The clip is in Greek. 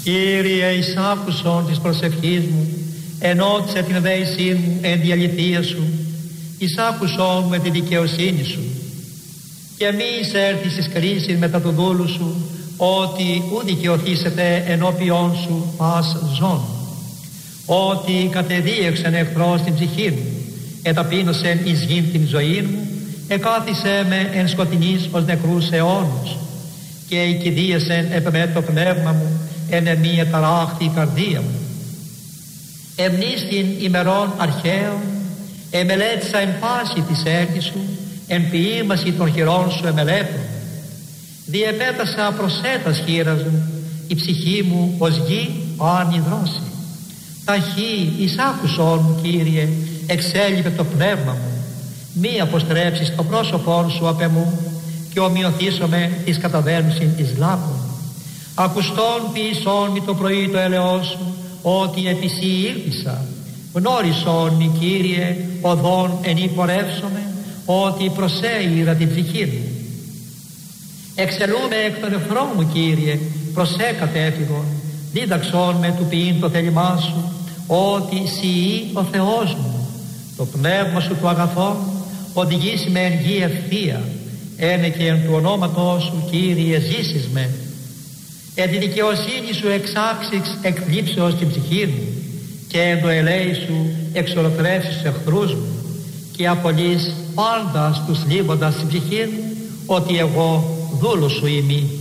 Κύριε, εις άκουσον της προσευχής μου, ενώτισε την δέησή μου εν τη αληθεία σου, εις άκουσον με τη δικαιοσύνη σου. Και μη εισέρθεις εις κρίσιν μετά του δούλου σου, ότι ου δικαιωθήσετε ενώπιον σου πας ζών. Ότι κατεδίωξεν εχθρός την ψυχή μου, εταπείνωσεν εις γην την ζωή μου, εκάθισε με εν σκοτεινής ως νεκρούς αιώνους, και οικηδίασεν επ' το πνεύμα μου, εν εμία ταράχθη η καρδία μου. Εμνίστην ημερών αρχαίων, εμελέτησα εν πάση της έργης σου, εν ποιήμαση των χειρών σου εμελέτων. Διεπέτασα προσέτας χείρας μου, η ψυχή μου ως γη πάνη δρόση. Ταχύ εις άκουσόν μου, Κύριε, εξέλιπε το πνεύμα μου, μη αποστρέψεις το πρόσωπόν σου απ' εμού, και ομοιωθήσομαι της καταβαίνουσιν εις λάπων. Ακουστών ποιησόν μη το πρωί το έλεος σου, ότι επί σοι ήλπισα. Γνώρισόν μη, Κύριε, οδόν εν υπορεύσομαι, ότι προσέειρα την ψυχή μου. Εξελούμε εκ των εχθρών μου, Κύριε, προσέ κατέφυγον, δίδαξόν με του ποιήν το θέλημά σου, ότι σοι ο Θεός μου. Το πνεύμα σου του αγαθών οδηγήσει με εν γη ευθεία, ένε και εν του ονόματός σου, Κύριε, ζήσεις με. Εν τη δικαιοσύνη σου εξάψεις εκπλήψεως την ψυχή μου, και εν το ελέη σου εξολοθρεύσεις τους εχθρούς μου, και απολύς πάντα τους λείποντας την ψυχή μου, ότι εγώ δούλος σου είμαι.